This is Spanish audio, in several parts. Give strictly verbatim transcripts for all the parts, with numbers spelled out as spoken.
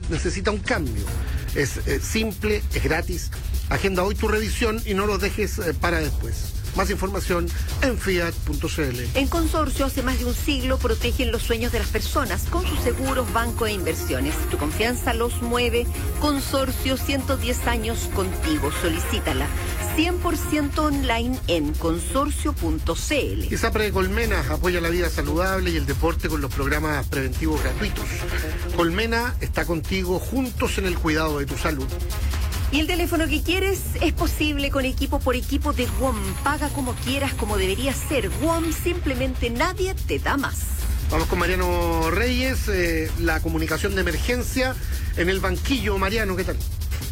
necesita un cambio. Es eh, simple, es gratis. Agenda hoy tu revisión y no lo dejes eh, para después. Más información en fiat punto c l. En Consorcio, hace más de un siglo, protegen los sueños de las personas con sus seguros, banco e inversiones. Tu confianza los mueve. Consorcio, ciento diez años contigo. Solicítala cien por ciento online en consorcio punto c l. ISAPRE Colmena apoya la vida saludable y el deporte con los programas preventivos gratuitos. Colmena está contigo, juntos en el cuidado de tu salud. Y el teléfono que quieres es posible con equipo por equipo de W O M. Paga como quieras, como debería ser. W O M, simplemente nadie te da más. Vamos con Mariano Reyes, eh, la comunicación de emergencia en el banquillo. Mariano, ¿qué tal?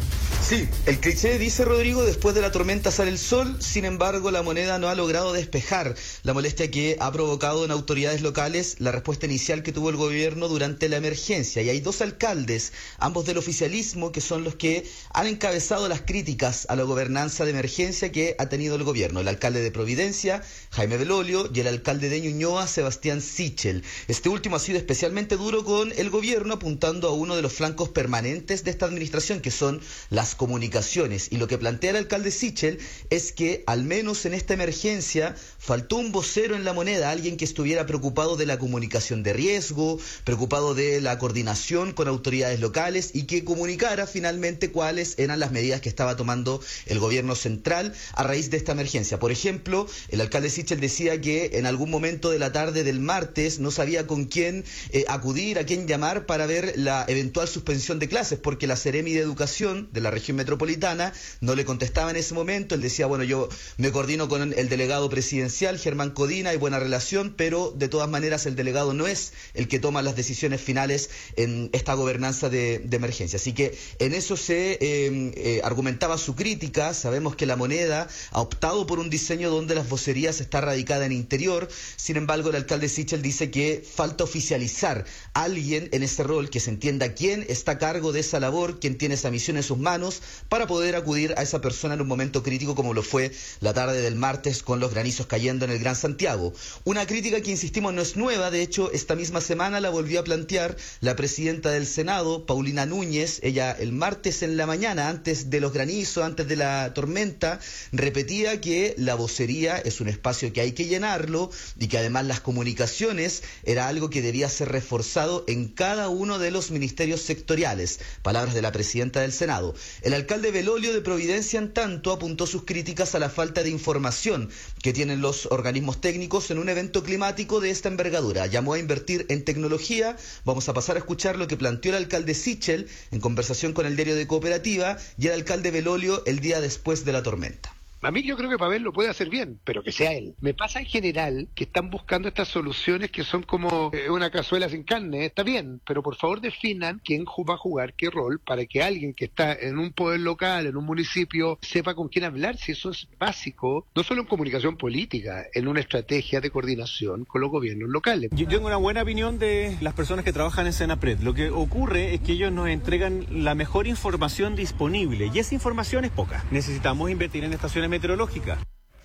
Sí, el cliché dice Rodrigo, después de la tormenta sale el sol, sin embargo la moneda no ha logrado despejar la molestia que ha provocado en autoridades locales la respuesta inicial que tuvo el gobierno durante la emergencia. Y hay dos alcaldes, ambos del oficialismo, que son los que han encabezado las críticas a la gobernanza de emergencia que ha tenido el gobierno. El alcalde de Providencia, Jaime Belolio, y el alcalde de Ñuñoa, Sebastián Sichel. Este último ha sido especialmente duro con el gobierno, apuntando a uno de los flancos permanentes de esta administración, que son las comunicaciones. Y lo que plantea el alcalde Sichel es que al menos en esta emergencia faltó un vocero en la moneda, alguien que estuviera preocupado de la comunicación de riesgo, preocupado de la coordinación con autoridades locales y que comunicara finalmente cuáles eran las medidas que estaba tomando el gobierno central a raíz de esta emergencia. Por ejemplo, el alcalde Sichel decía que en algún momento de la tarde del martes no sabía con quién eh, acudir, a quién llamar para ver la eventual suspensión de clases, porque la Seremi de Educación de la región metropolitana no le contestaba en ese momento. Él decía, bueno, yo me coordino con el delegado presidencial, Germán Codina, hay buena relación, pero de todas maneras el delegado no es el que toma las decisiones finales en esta gobernanza de, de emergencia. Así que en eso se eh, eh, argumentaba su crítica. Sabemos que la moneda ha optado por un diseño donde las vocerías está radicada en interior. Sin embargo, el alcalde Sichel dice que falta oficializar a alguien en ese rol, que se entienda quién está a cargo de esa labor, quién tiene esa misión en sus manos, para poder acudir a esa persona en un momento crítico como lo fue la tarde del martes con los granizos cayendo en el Gran Santiago. Una crítica que, insistimos, no es nueva. De hecho, esta misma semana la volvió a plantear la presidenta del Senado, Paulina Núñez. Ella el martes en la mañana, antes de los granizos, antes de la tormenta, repetía que la vocería es un espacio que hay que llenarlo y que además las comunicaciones era algo que debía ser reforzado en cada uno de los ministerios sectoriales. Palabras de la presidenta del Senado. El alcalde Belolio de Providencia, en tanto, apuntó sus críticas a la falta de información que tienen los organismos técnicos en un evento climático de esta envergadura. Llamó a invertir en tecnología. Vamos a pasar a escuchar lo que planteó el alcalde Sichel en conversación con el diario de Cooperativa y el alcalde Belolio el día después de la tormenta. A mí yo creo que Pavel lo puede hacer bien, pero que sea él. Me pasa en general que están buscando estas soluciones que son como eh, una cazuela sin carne. Está bien, pero por favor definan quién va a jugar qué rol para que alguien que está en un poder local, en un municipio, sepa con quién hablar. Si eso es básico, no solo en comunicación política, en una estrategia de coordinación con los gobiernos locales. Yo tengo una buena opinión de las personas que trabajan en Senapred. Lo que ocurre es que ellos nos entregan la mejor información disponible y esa información es poca. Necesitamos invertir en estaciones meteorológica.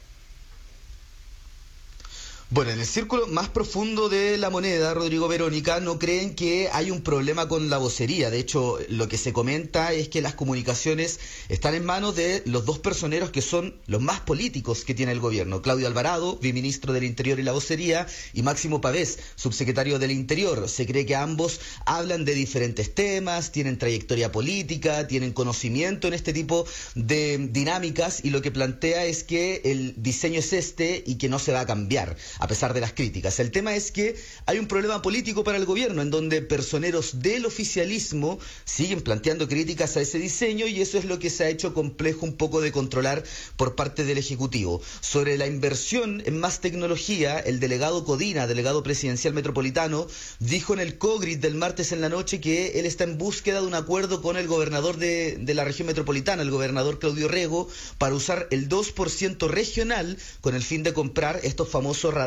Bueno, en el círculo más profundo de la moneda, Rodrigo, Verónica, no creen que hay un problema con la vocería. De hecho, lo que se comenta es que las comunicaciones están en manos de los dos personeros que son los más políticos que tiene el gobierno. Claudio Alvarado, viceministro del Interior y la Vocería, y Máximo Pavés, subsecretario del Interior. Se cree que ambos hablan de diferentes temas, tienen trayectoria política, tienen conocimiento en este tipo de dinámicas, y lo que plantea es que el diseño es este y que no se va a cambiar a pesar de las críticas. El tema es que hay un problema político para el gobierno, en donde personeros del oficialismo siguen planteando críticas a ese diseño, y eso es lo que se ha hecho complejo un poco de controlar por parte del Ejecutivo. Sobre la inversión en más tecnología, el delegado Codina, delegado presidencial metropolitano, dijo en el COGRIT del martes en la noche que él está en búsqueda de un acuerdo con el gobernador de, de la región metropolitana, el gobernador Claudio Rego, para usar el dos por ciento regional con el fin de comprar estos famosos radares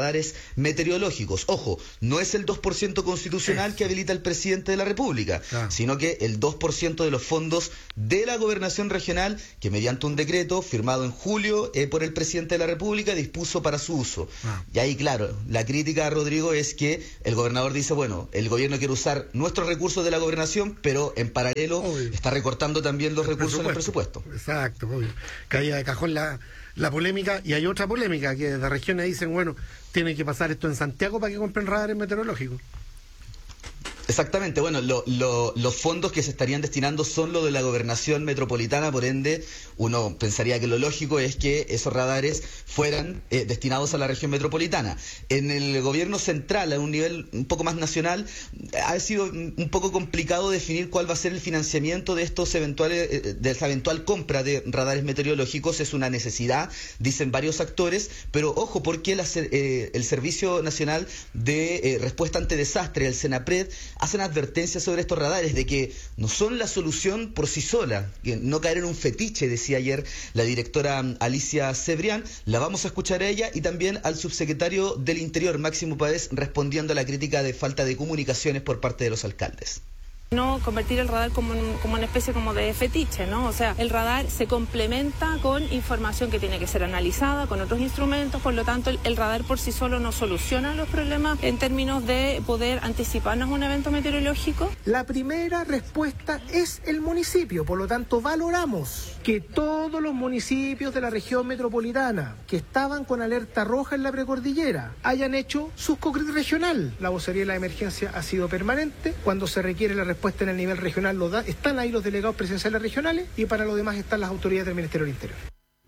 radares meteorológicos. Ojo, no es el dos por ciento constitucional que habilita el presidente de la República, ah. sino que el dos por ciento de los fondos de la gobernación regional, que mediante un decreto firmado en julio eh, por el presidente de la República dispuso para su uso. Ah. Y ahí, claro, la crítica a Rodrigo es que el gobernador dice, bueno, el gobierno quiere usar nuestros recursos de la gobernación, pero en paralelo obvio. está recortando también los el recursos en el presupuesto. Exacto, obvio. Caía de cajón la, la polémica, y hay otra polémica, que desde regiones dicen, bueno, tiene que pasar esto en Santiago para que compren radares meteorológicos. Exactamente, bueno, lo, lo, los fondos que se estarían destinando son los de la gobernación metropolitana, por ende, uno pensaría que lo lógico es que esos radares fueran eh, destinados a la región metropolitana. En el gobierno central, a un nivel un poco más nacional, ha sido un poco complicado definir cuál va a ser el financiamiento de estos eventuales, eh, de esa eventual compra de radares meteorológicos. Es una necesidad, dicen varios actores, pero ojo, porque la, eh, el Servicio Nacional de eh, Respuesta ante Desastre, el SENAPRED, hacen advertencias sobre estos radares de que no son la solución por sí sola, que no caer en un fetiche, decía ayer la directora Alicia Cebrián. La vamos a escuchar a ella y también al subsecretario del Interior, Máximo Páez, respondiendo a la crítica de falta de comunicaciones por parte de los alcaldes. No convertir el radar como, en, como una especie como de fetiche, ¿no? O sea, el radar se complementa con información que tiene que ser analizada, con otros instrumentos, por lo tanto el, el radar por sí solo no soluciona los problemas en términos de poder anticiparnos a un evento meteorológico. La primera respuesta es el municipio, por lo tanto valoramos que todos los municipios de la región metropolitana que estaban con alerta roja en la precordillera hayan hecho su COCRIT regional. La vocería de la emergencia ha sido permanente. Cuando se requiere la respuesta en el nivel regional, lo da, están ahí los delegados presidenciales regionales, y para lo demás están las autoridades del Ministerio del Interior.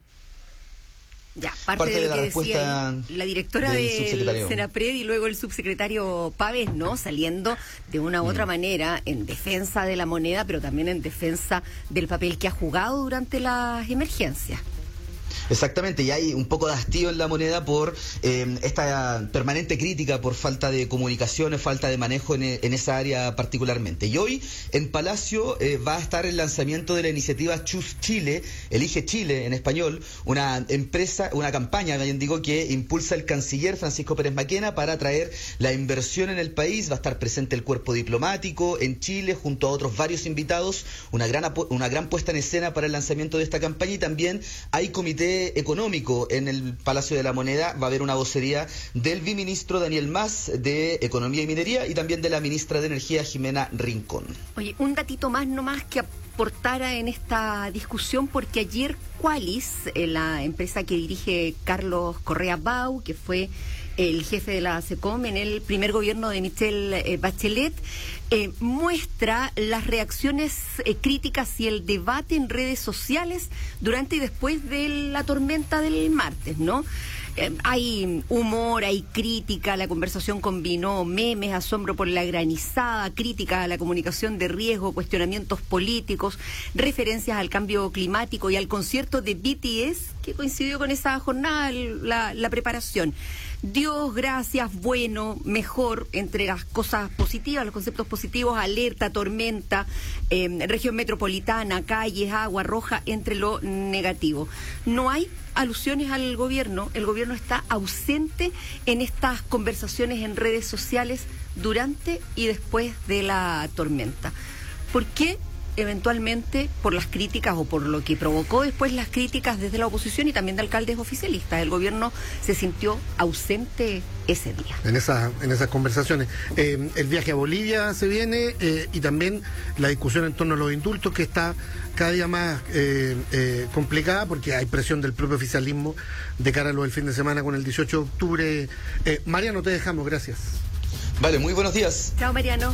Ya, parte, parte de, de lo que decía la directora del, del SENAPRED y luego el subsecretario Páez, ¿no? Saliendo de una u otra mm. manera en defensa de la moneda, pero también en defensa del papel que ha jugado durante las emergencias. Exactamente, y hay un poco de hastío en la moneda por eh, esta permanente crítica por falta de comunicaciones, falta de manejo en, en esa área particularmente. Y hoy en Palacio eh, va a estar el lanzamiento de la iniciativa Choose Chile, Elige Chile en español, una empresa, una campaña, bien digo, que impulsa el canciller Francisco Pérez Maquena para atraer la inversión en el país. Va a estar presente el cuerpo diplomático en Chile junto a otros varios invitados, una gran, una gran puesta en escena para el lanzamiento de esta campaña, y también hay comité económico en el Palacio de la Moneda. Va a haber una vocería del viceministro Daniel Mas de Economía y Minería y también de la ministra de Energía Jimena Rincón. Oye, un datito más nomás que aportara en esta discusión, porque ayer Qualis, la empresa que dirige Carlos Correa Bau, que fue el jefe de la SECOM en el primer gobierno de Michelle Bachelet, eh, muestra las reacciones eh, críticas y el debate en redes sociales durante y después de la tormenta del martes, ¿no? Eh, hay humor, hay crítica, la conversación combinó memes, asombro por la granizada, crítica a la comunicación de riesgo, cuestionamientos políticos, referencias al cambio climático y al concierto de B T S, que coincidió con esa jornada, la, la preparación. Dios, gracias, bueno, mejor, entre las cosas positivas, los conceptos positivos, alerta, tormenta, eh, región metropolitana, calles, agua roja, entre lo negativo. No hay alusiones al gobierno, el gobierno está ausente en estas conversaciones en redes sociales durante y después de la tormenta. ¿Por qué? Eventualmente por las críticas o por lo que provocó después las críticas desde la oposición y también de alcaldes oficialistas. El gobierno se sintió ausente ese día. En, esa, en esas conversaciones. Eh, el viaje a Bolivia se viene eh, y también la discusión en torno a los indultos, que está cada día más eh, eh, complicada porque hay presión del propio oficialismo de cara a lo del fin de semana con el dieciocho de octubre. Eh, Mariano, te dejamos, gracias. Vale, muy buenos días. Chao, Mariano.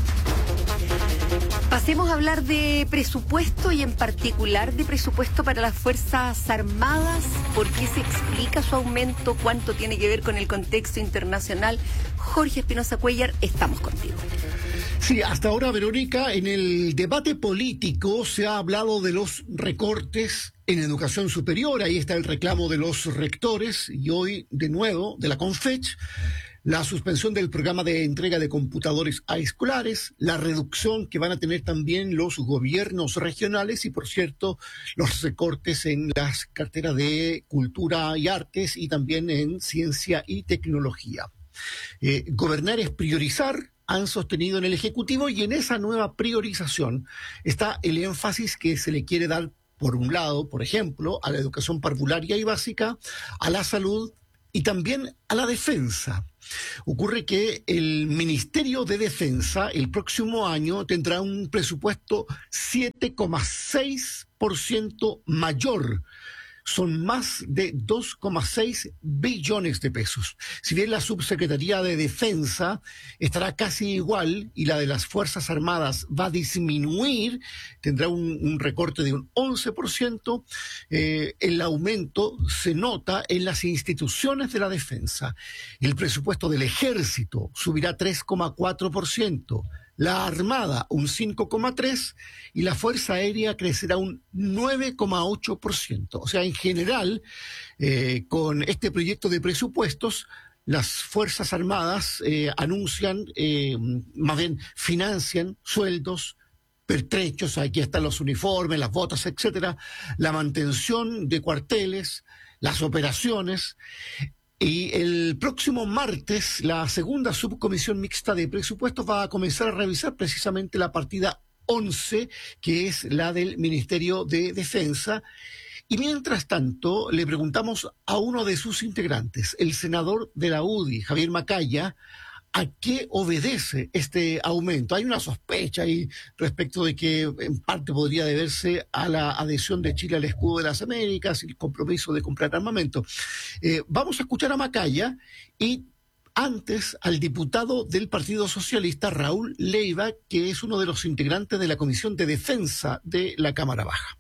Pasemos a hablar de presupuesto y en particular de presupuesto para las Fuerzas Armadas. ¿Por qué se explica su aumento? ¿Cuánto tiene que ver con el contexto internacional? Jorge Espinosa Cuellar, estamos contigo. Sí, hasta ahora, Verónica, en el debate político se ha hablado de los recortes en educación superior. Ahí está el reclamo de los rectores y hoy, de nuevo, de la CONFECH. la suspensión del programa de entrega de computadores a escolares, la reducción que van a tener también los gobiernos regionales y, por cierto, los recortes en las carteras de cultura y artes y también en ciencia y tecnología. Eh, gobernar es priorizar, han sostenido en el Ejecutivo, y en esa nueva priorización está el énfasis que se le quiere dar, por un lado, por ejemplo, a la educación parvularia y básica, a la salud y también a la defensa. Ocurre que el Ministerio de Defensa el próximo año tendrá un presupuesto siete coma seis por ciento mayor. Son más de dos coma seis billones de pesos. Si bien la Subsecretaría de Defensa estará casi igual y la de las Fuerzas Armadas va a disminuir, tendrá un, un recorte de un once por ciento, eh, el aumento se nota en las instituciones de la defensa. El presupuesto del Ejército subirá tres coma cuatro por ciento. La Armada un cinco coma tres por ciento y la Fuerza Aérea crecerá un nueve coma ocho por ciento. O sea, en general, eh, con este proyecto de presupuestos, las Fuerzas Armadas eh, anuncian, eh, más bien financian sueldos, pertrechos, aquí están los uniformes, las botas, etcétera, la mantención de cuarteles, las operaciones. Y el próximo martes, la segunda subcomisión mixta de presupuestos va a comenzar a revisar precisamente la partida once, que es la del Ministerio de Defensa. Y mientras tanto, le preguntamos a uno de sus integrantes, el senador de la U D I, Javier Macaya, ¿a qué obedece este aumento? Hay una sospecha ahí respecto de que en parte podría deberse a la adhesión de Chile al escudo de las Américas y el compromiso de comprar armamento. Eh, vamos a escuchar a Macaya y antes al diputado del Partido Socialista, Raúl Leiva, que es uno de los integrantes de la Comisión de Defensa de la Cámara Baja.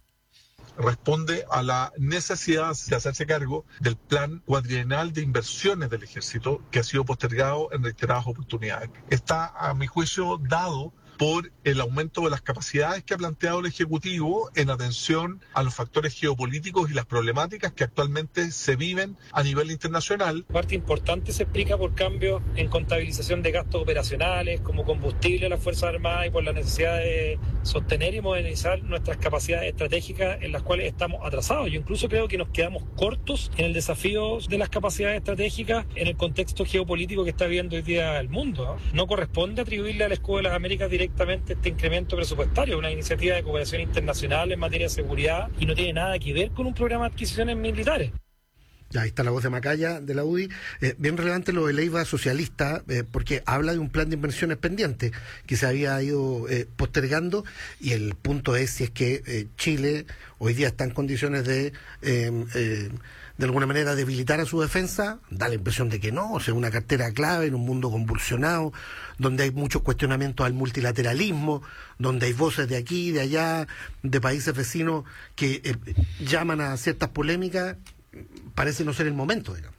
Responde a la necesidad de hacerse cargo del plan cuatrienal de inversiones del Ejército, que ha sido postergado en reiteradas oportunidades. Está, a mi juicio, dado por el aumento de las capacidades que ha planteado el Ejecutivo en atención a los factores geopolíticos y las problemáticas que actualmente se viven a nivel internacional. Parte importante se explica por cambios en contabilización de gastos operacionales, como combustible a las Fuerzas Armadas, y por la necesidad de sostener y modernizar nuestras capacidades estratégicas en las cuales estamos atrasados. Yo incluso creo que nos quedamos cortos en el desafío de las capacidades estratégicas en el contexto geopolítico que está viviendo hoy día el mundo. No corresponde atribuirle al escudo de las Américas directamente este incremento presupuestario, una iniciativa de cooperación internacional en materia de seguridad y no tiene nada que ver con un programa de adquisiciones militares. Ya, ahí está la voz de Macaya, de la U D I. Eh, bien relevante lo de Leiva socialista, eh, porque habla de un plan de inversiones pendiente que se había ido eh, postergando, y el punto es si es que eh, Chile hoy día está en condiciones de, eh, eh, de alguna manera, debilitar a su defensa. Da la impresión de que no, o sea, una cartera clave en un mundo convulsionado, donde hay muchos cuestionamientos al multilateralismo, donde hay voces de aquí, de allá, de países vecinos que eh, llaman a ciertas polémicas. Parece no ser el momento, digamos.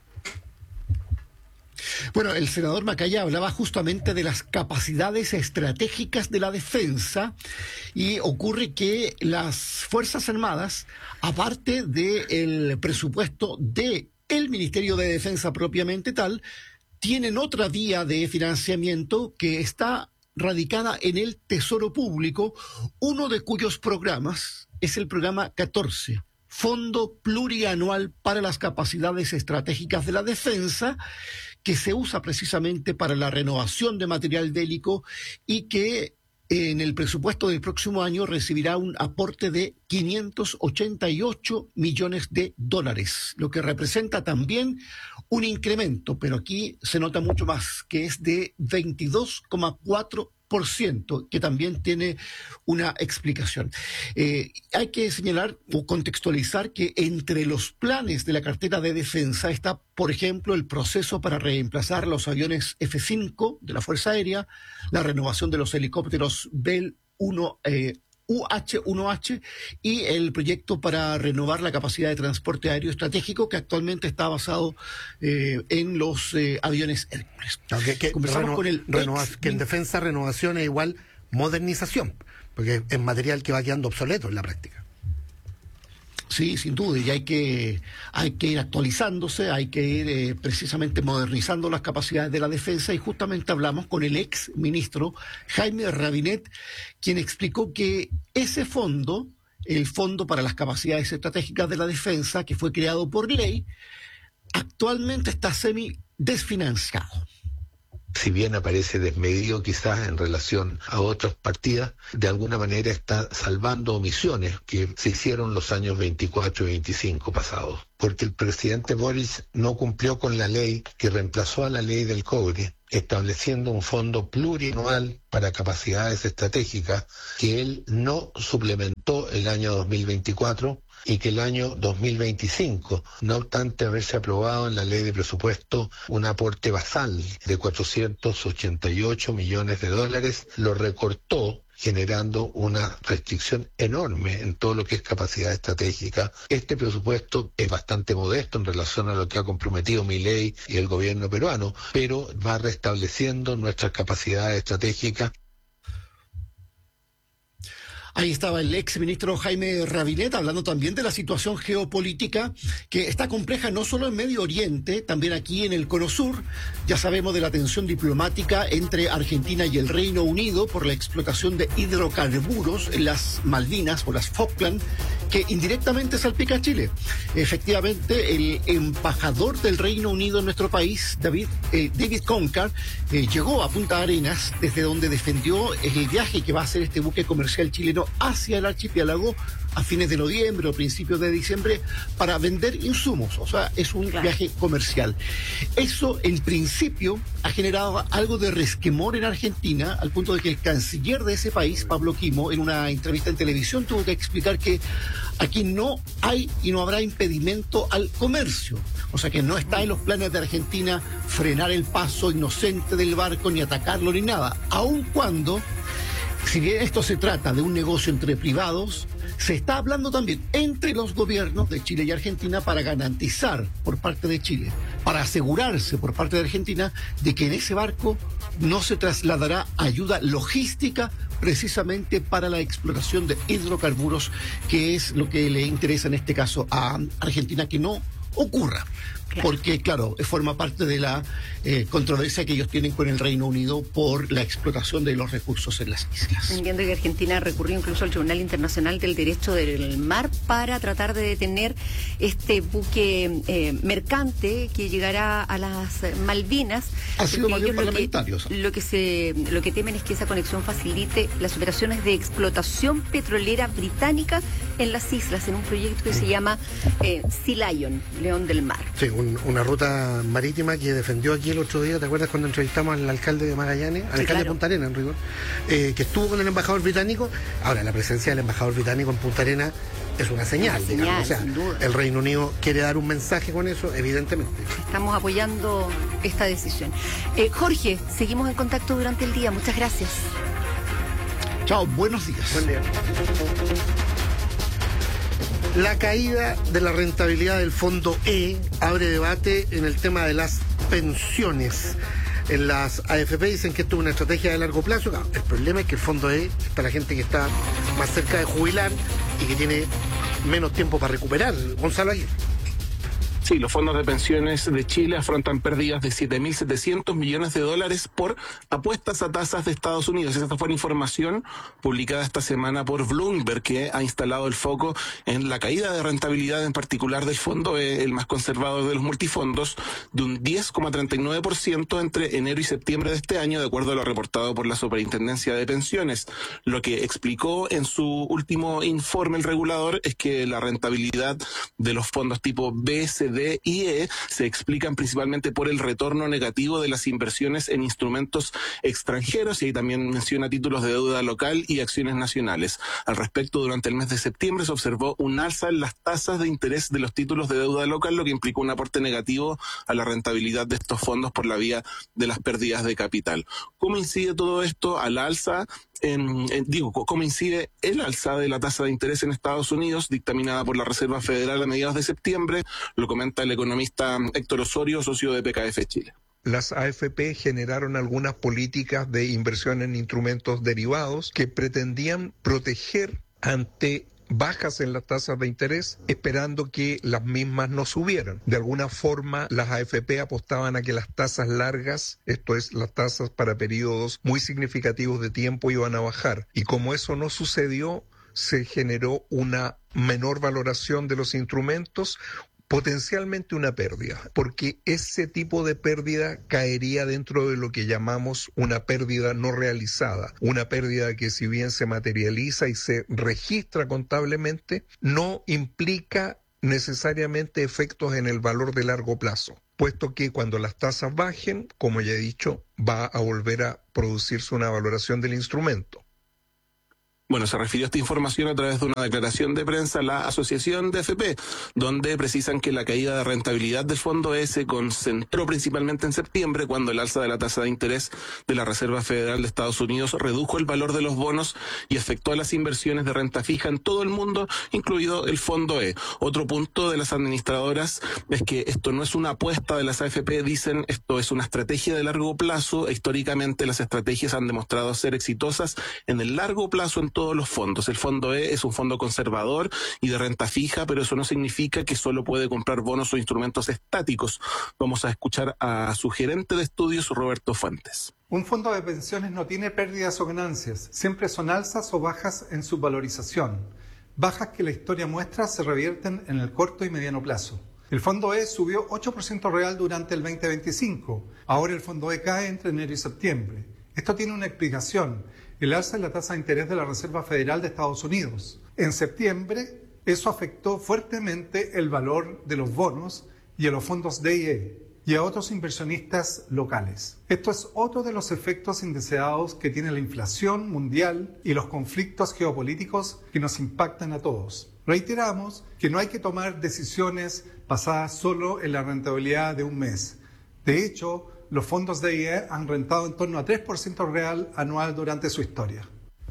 Bueno, el senador Macaya hablaba justamente de las capacidades estratégicas de la defensa, y ocurre que las Fuerzas Armadas, aparte del presupuesto del Ministerio de Defensa propiamente tal, tienen otra vía de financiamiento que está radicada en el Tesoro Público, uno de cuyos programas es el programa catorce. Fondo Plurianual para las Capacidades Estratégicas de la Defensa, que se usa precisamente para la renovación de material bélico y que en el presupuesto del próximo año recibirá un aporte de quinientos ochenta y ocho millones de dólares, lo que representa también un incremento, pero aquí se nota mucho más, que es de veintidós coma cuatro por ciento, que también tiene una explicación. Eh, hay que señalar o contextualizar que entre los planes de la cartera de defensa está, por ejemplo, el proceso para reemplazar los aviones F cinco de la Fuerza Aérea, la renovación de los helicópteros Bell uno, eh, U H uno H y el proyecto para renovar la capacidad de transporte aéreo estratégico, que actualmente está basado eh, en los eh, aviones Hércules. No, que, que, reno, con el renova, ex, que en defensa renovación es igual modernización, porque es material que va quedando obsoleto en la práctica. Sí, sin duda, y hay que, hay que ir actualizándose, hay que ir eh, precisamente modernizando las capacidades de la defensa, y justamente hablamos con el ex ministro Jaime Rabinet, quien explicó que ese fondo, el Fondo para las Capacidades Estratégicas de la Defensa, que fue creado por ley, actualmente está semi desfinanciado. Si bien aparece desmedido quizás en relación a otras partidas, de alguna manera está salvando omisiones que se hicieron los años veinticuatro y veinticinco pasados. Porque el presidente Boric no cumplió con la ley que reemplazó a la ley del cobre, estableciendo un fondo plurianual para capacidades estratégicas que él no suplementó el año dos mil veinticuatro y que el año dos mil veinticinco, no obstante haberse aprobado en la ley de presupuesto un aporte basal de cuatrocientos ochenta y ocho millones de dólares, lo recortó, generando una restricción enorme en todo lo que es capacidad estratégica. Este presupuesto es bastante modesto en relación a lo que ha comprometido Milei y el gobierno peruano, pero va restableciendo nuestras capacidades estratégicas. Ahí estaba el ex ministro Jaime Rabinet hablando también de la situación geopolítica que está compleja no solo en Medio Oriente, también aquí en el Cono Sur. Ya sabemos de la tensión diplomática entre Argentina y el Reino Unido por la explotación de hidrocarburos en las Malvinas o las Falkland, que indirectamente salpica a Chile. Efectivamente, el embajador del Reino Unido en nuestro país, David, eh, David Concar, eh, llegó a Punta Arenas, desde donde defendió el viaje que va a hacer este buque comercial chileno hacia el archipiélago a fines de noviembre o principios de diciembre para vender insumos, o sea, es un claro. viaje comercial. Eso, en principio, ha generado algo de resquemor en Argentina, al punto de que el canciller de ese país, Pablo Quimo, en una entrevista en televisión tuvo que explicar que aquí no hay y no habrá impedimento al comercio, o sea que no está en los planes de Argentina frenar el paso inocente del barco, ni atacarlo, ni nada, aun cuando, si bien esto se trata de un negocio entre privados, se está hablando también entre los gobiernos de Chile y Argentina para garantizar por parte de Chile, para asegurarse por parte de Argentina de que en ese barco no se trasladará ayuda logística precisamente para la explotación de hidrocarburos, que es lo que le interesa en este caso a Argentina que no ocurra. Claro. Porque, claro, forma parte de la eh, controversia que ellos tienen con el Reino Unido por la explotación de los recursos en las islas. Entiendo que Argentina recurrió incluso al Tribunal Internacional del Derecho del Mar para tratar de detener este buque eh, mercante que llegará a las Malvinas. Ha sido más bien parlamentario. Lo que, lo que se, lo que temen es que esa conexión facilite las operaciones de explotación petrolera británica en las islas, en un proyecto que se llama eh, Sea Lion, León del Mar. Sí, un, una ruta marítima que defendió aquí el otro día, ¿te acuerdas cuando entrevistamos al alcalde de Magallanes, al sí, alcalde claro. de Punta Arenas, en rigor, eh, que estuvo con el embajador británico? Ahora, la presencia del embajador británico en Punta Arenas es una señal, una digamos, señal, o sea, sin duda. El Reino Unido quiere dar un mensaje con eso, evidentemente. Estamos apoyando esta decisión. Eh, Jorge, seguimos en contacto durante el día, muchas gracias. Chao, buenos días. Buen día. La caída de la rentabilidad del Fondo E abre debate en el tema de las pensiones. En las A F P dicen que esto es una estrategia de largo plazo. No, el problema es que el Fondo E es para gente que está más cerca de jubilar y que tiene menos tiempo para recuperar. Gonzalo Aguirre. Sí, los fondos de pensiones de Chile afrontan pérdidas de siete mil setecientos millones de dólares por apuestas a tasas de Estados Unidos. Esta fue la información publicada esta semana por Bloomberg, que ha instalado el foco en la caída de rentabilidad en particular del fondo, el más conservador de los multifondos, de un diez coma treinta y nueve por ciento entre enero y septiembre de este año, de acuerdo a lo reportado por la Superintendencia de Pensiones. Lo que explicó en su último informe el regulador es que la rentabilidad de los fondos tipo B S D D y E se explican principalmente por el retorno negativo de las inversiones en instrumentos extranjeros, y ahí también menciona títulos de deuda local y acciones nacionales. Al respecto, durante el mes de septiembre se observó un alza en las tasas de interés de los títulos de deuda local, lo que implicó un aporte negativo a la rentabilidad de estos fondos por la vía de las pérdidas de capital. ¿Cómo incide todo esto al alza? En, en, digo, ¿cómo incide el alza de la tasa de interés en Estados Unidos, dictaminada por la Reserva Federal a mediados de septiembre? Lo comenta el economista Héctor Osorio, socio de P K F Chile. Las A F P generaron algunas políticas de inversión en instrumentos derivados que pretendían proteger ante bajas en las tasas de interés, esperando que las mismas no subieran. De alguna forma, las A F P apostaban a que las tasas largas, esto es, las tasas para periodos muy significativos de tiempo, iban a bajar. Y como eso no sucedió, se generó una menor valoración de los instrumentos, potencialmente una pérdida, porque ese tipo de pérdida caería dentro de lo que llamamos una pérdida no realizada, una pérdida que, si bien se materializa y se registra contablemente, no implica necesariamente efectos en el valor de largo plazo, puesto que cuando las tasas bajen, como ya he dicho, va a volver a producirse una valoración del instrumento. Bueno, se refirió a esta información a través de una declaración de prensa a la Asociación de F P, donde precisan que la caída de rentabilidad del Fondo E se concentró principalmente en septiembre, cuando el alza de la tasa de interés de la Reserva Federal de Estados Unidos redujo el valor de los bonos y afectó a las inversiones de renta fija en todo el mundo, incluido el Fondo E. Otro punto de las administradoras es que esto no es una apuesta de las A F P, dicen, esto es una estrategia de largo plazo. Históricamente las estrategias han demostrado ser exitosas en el largo plazo en todos los fondos. El Fondo E es un fondo conservador y de renta fija, pero eso no significa que solo puede comprar bonos o instrumentos estáticos. Vamos a escuchar a su gerente de estudios, Roberto Fuentes. Un fondo de pensiones no tiene pérdidas o ganancias, siempre son alzas o bajas en su valorización. Bajas que la historia muestra se revierten en el corto y mediano plazo. El Fondo E subió ocho por ciento real durante el veinte veinticinco. Ahora el Fondo E cae entre enero y septiembre. Esto tiene una explicación: el alza en la tasa de interés de la Reserva Federal de Estados Unidos. En septiembre, eso afectó fuertemente el valor de los bonos y a los fondos D I E y a otros inversionistas locales. Esto es otro de los efectos indeseados que tiene la inflación mundial y los conflictos geopolíticos que nos impactan a todos. Reiteramos que no hay que tomar decisiones basadas solo en la rentabilidad de un mes. De hecho, los fondos D I E han rentado en torno a tres por ciento real anual durante su historia.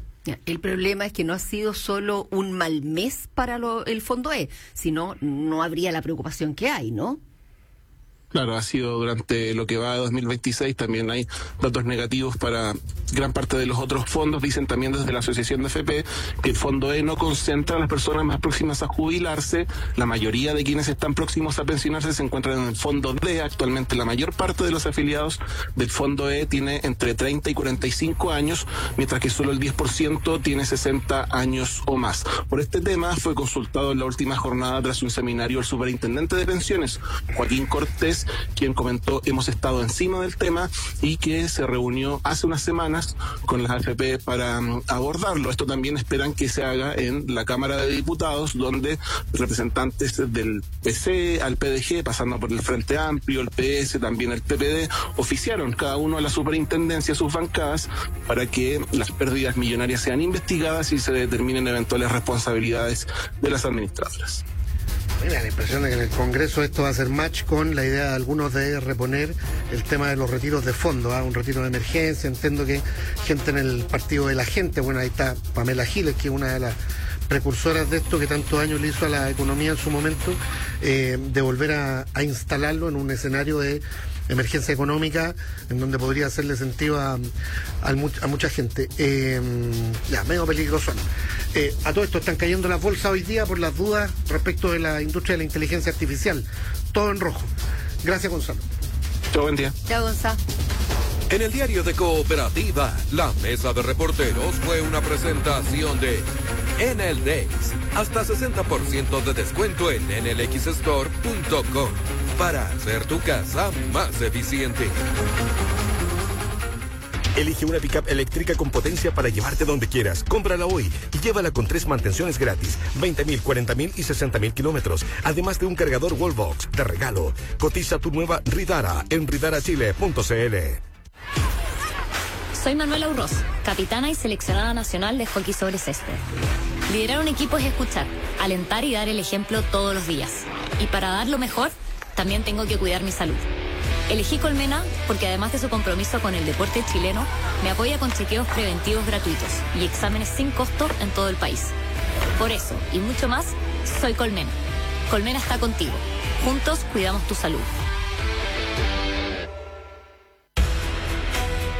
El problema es que no ha sido solo un mal mes para lo, el Fondo E, sino no habría la preocupación que hay, ¿no? Claro, ha sido durante lo que va de dos mil veintiséis, también hay datos negativos para gran parte de los otros fondos. Dicen también desde la Asociación de F P que el Fondo E no concentra a las personas más próximas a jubilarse. La mayoría de quienes están próximos a pensionarse se encuentran en el Fondo D. Actualmente la mayor parte de los afiliados del Fondo E tiene entre treinta y cuarenta y cinco años, mientras que solo el diez por ciento tiene sesenta años o más. Por este tema fue consultado en la última jornada tras un seminario el superintendente de pensiones, Joaquín Cortés, quien comentó: hemos estado encima del tema y que se reunió hace unas semanas con las A F P para um, abordarlo. Esto también esperan que se haga en la Cámara de Diputados, donde representantes del P C al P D G, pasando por el Frente Amplio, el P S, también el P P D, oficiaron cada uno a la superintendencia sus bancadas para que las pérdidas millonarias sean investigadas y se determinen eventuales responsabilidades de las administradoras. Me da la impresión de que en el Congreso esto va a hacer match con la idea de algunos de reponer el tema de los retiros de fondo, ¿eh? Un retiro de emergencia. Entiendo que gente en el partido de la gente, bueno, ahí está Pamela Giles, que es una de las precursoras de esto, que tantos años le hizo a la economía en su momento, eh, de volver a, a instalarlo en un escenario de emergencia económica en donde podría hacerle sentido a, a, a mucha gente. Eh, ya, medio peligroso. Eh, a todo esto están cayendo las bolsas hoy día por las dudas respecto de la industria de la inteligencia artificial. Todo en rojo. Gracias, Gonzalo. Chao, buen día. Chao, Gonzalo. En el diario de Cooperativa, la mesa de reporteros fue una presentación de Enel Days. Hasta sesenta por ciento de descuento en enel x store punto com para hacer tu casa más eficiente. Elige una pickup eléctrica con potencia para llevarte donde quieras. Cómprala hoy y llévala con tres mantenciones gratis, veinte mil, cuarenta mil y sesenta mil kilómetros, además de un cargador Wallbox de regalo. Cotiza tu nueva Ridara en ridara chile punto c l. Soy Manuela Urroz, capitana y seleccionada nacional de hockey sobre césped. Liderar un equipo es escuchar, alentar y dar el ejemplo todos los días. Y para dar lo mejor, también tengo que cuidar mi salud. Elegí Colmena porque, además de su compromiso con el deporte chileno, me apoya con chequeos preventivos gratuitos y exámenes sin costo en todo el país. Por eso, y mucho más, soy Colmena. Colmena está contigo. Juntos cuidamos tu salud.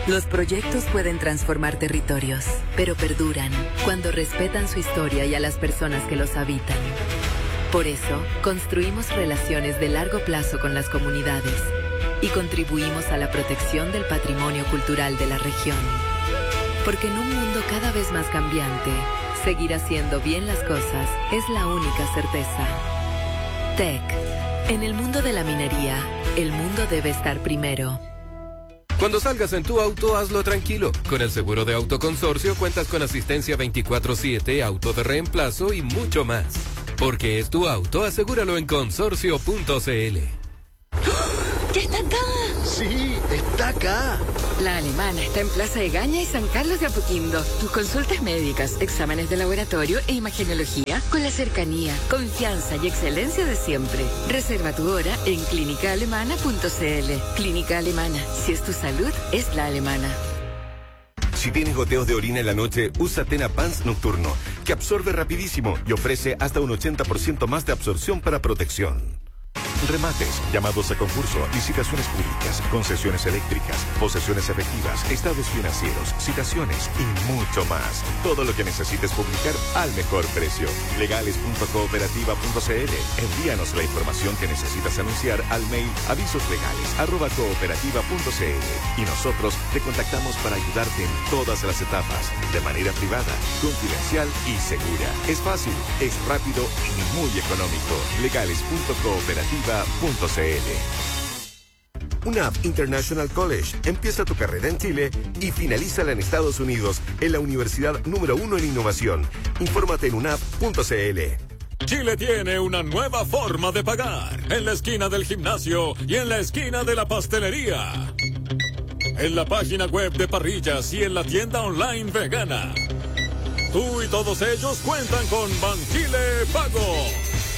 Los proyectos pueden transformar territorios, pero perduran cuando respetan su historia y a las personas que los habitan. Por eso, construimos relaciones de largo plazo con las comunidades y contribuimos a la protección del patrimonio cultural de la región. Porque en un mundo cada vez más cambiante, seguir haciendo bien las cosas es la única certeza. T E C. En el mundo de la minería, el mundo debe estar primero. Cuando salgas en tu auto, hazlo tranquilo. Con el seguro de Autoconsorcio cuentas con asistencia veinticuatro siete, auto de reemplazo y mucho más. Porque es tu auto, asegúralo en consorcio punto c l. ¡Ya está acá! Sí, está acá. La Alemana está en Plaza Egaña y San Carlos de Apoquindo. Tus consultas médicas, exámenes de laboratorio e imagenología con la cercanía, confianza y excelencia de siempre. Reserva tu hora en clínica alemana punto c l. Clínica Alemana. Si es tu salud, es la alemana. Si tienes goteos de orina en la noche, usa Tena Pants Nocturno, que absorbe rapidísimo y ofrece hasta un ochenta por ciento más de absorción para protección. Remates, llamados a concurso, licitaciones públicas, concesiones eléctricas, posesiones efectivas, estados financieros, citaciones y mucho más. Todo lo que necesites publicar al mejor precio. legales punto cooperativa punto c l. Envíanos la información que necesitas anunciar al mail avisoslegales arroba cooperativa punto c l y nosotros te contactamos para ayudarte en todas las etapas, de manera privada, confidencial y segura. Es fácil, es rápido y muy económico. legales punto cooperativa punto c l. U N A P International College. Empieza tu carrera en Chile y finalízala en Estados Unidos en la universidad número uno en innovación. Infórmate en u n a p punto c l. Chile tiene una nueva forma de pagar. En la esquina del gimnasio y en la esquina de la pastelería. En la página web de Parrillas y en la tienda online vegana. Tú y todos ellos cuentan con Banchile Pago.